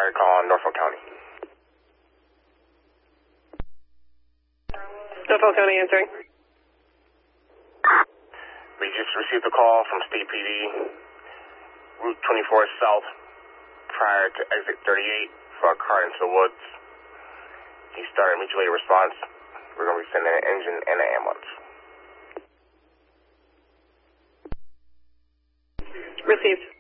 Sorry, call on Norfolk County. Norfolk County answering. We just received a call from State PD, Route 24 South, prior to exit 38 for a car into the woods. He started mutual aid response. We're going to be sending an engine and an ambulance. Received.